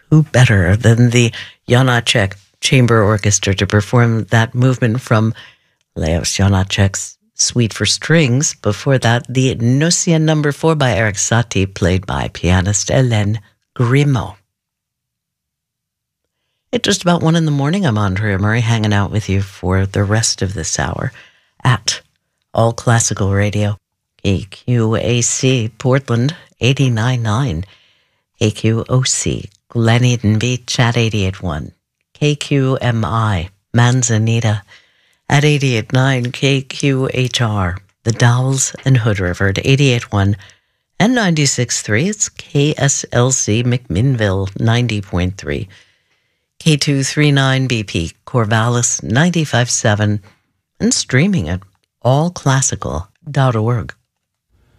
who better than the Janáček Chamber Orchestra to perform that movement from Leos Janáček's Suite for Strings? Before that, the Nocia No. 4 by Erik Satie, played by pianist Hélène Grimaud. It's just about 1 a.m. I'm Andrea Murray, hanging out with you for the rest of this hour at All Classical Radio, KQAC Portland 89.9, KQOC Glen Eden Beach at 88.1, KQMI Manzanita at 88.9, KQHR The Dalles and Hood River at 88.1 and 96.3. It's KSLC McMinnville 90.3. K239BP Corvallis 95.7 and streaming at allclassical.org.